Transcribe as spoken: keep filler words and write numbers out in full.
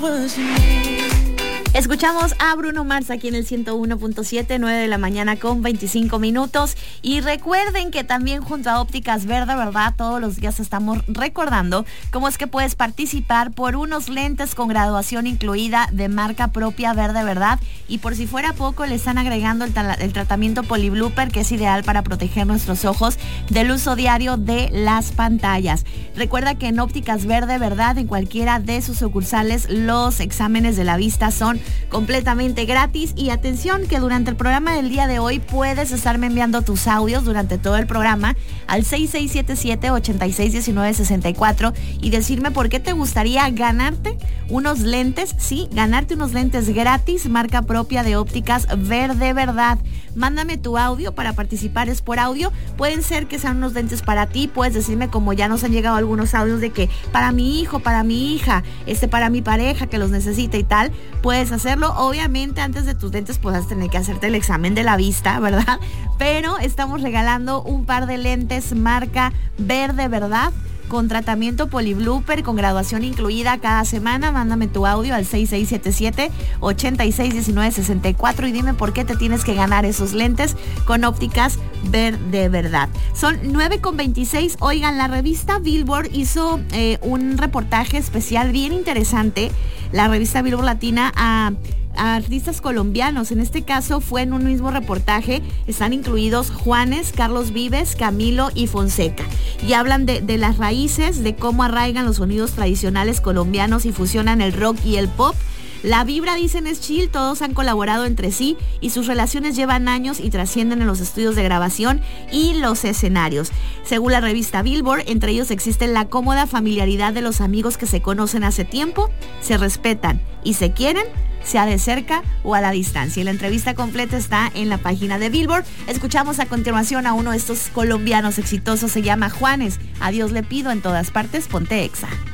Escuchamos a Bruno Mars aquí en el ciento uno punto siete, nueve de la mañana con veinticinco minutos. Y recuerden que también junto a Ópticas Verde Verdad todos los días estamos recordando cómo es que puedes participar por unos lentes con graduación incluida de marca propia Verde Verdad. Y por si fuera poco, le están agregando el, tra- el tratamiento Poliblooper, que es ideal para proteger nuestros ojos del uso diario de las pantallas. Recuerda que en Ópticas Verde Verdad, en cualquiera de sus sucursales, los exámenes de la vista son completamente gratis. Y atención, que durante el programa del día de hoy puedes estarme enviando tus audios durante todo el programa al seis seis siete siete, ocho seis uno nueve seis cuatro y decirme por qué te gustaría ganarte unos lentes, sí, ganarte unos lentes gratis, marca propia de Ópticas Verde Verdad. Mándame tu audio para participar, es por audio. Pueden ser que sean unos lentes para ti, puedes decirme, como ya nos han llegado algunos audios de que para mi hijo, para mi hija, este para mi pareja que los necesita y tal, puedes hacerlo. Obviamente antes de tus lentes puedas tener que hacerte el examen de la vista, ¿verdad? Pero estamos regalando un par de lentes marca Verde Verdad con tratamiento Poliblooper, con graduación incluida cada semana. Mándame tu audio al seis seis siete siete, ocho seis uno nueve seis cuatro y dime por qué te tienes que ganar esos lentes con Ópticas Verde Verdad. Son nueve con veintiséis. Oigan, la revista Billboard hizo eh, un reportaje especial bien interesante. La revista Billboard Latina a... a artistas colombianos. En este caso fue en un mismo reportaje. Están incluidos Juanes, Carlos Vives, Camilo y Fonseca. Y hablan de, de las raíces, de cómo arraigan los sonidos tradicionales colombianos y fusionan el rock y el pop. La vibra, dicen, es chill, todos han colaborado entre sí y sus relaciones llevan años y trascienden en los estudios de grabación y los escenarios. Según la revista Billboard, entre ellos existe la cómoda familiaridad de los amigos que se conocen hace tiempo, se respetan y se quieren, sea de cerca o a la distancia. Y la entrevista completa está en la página de Billboard. Escuchamos a continuación a uno de estos colombianos exitosos, se llama Juanes. A Dios le pido, en todas partes, ponte Exa.